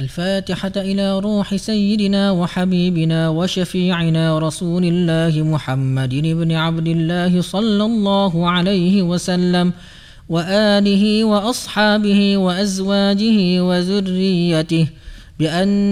الفاتحة إلى روح سيدنا وحبيبنا وشفيعنا رسول الله محمد بن عبد الله صلى الله عليه وسلم وآله وأصحابه وأزواجه وذريته بأن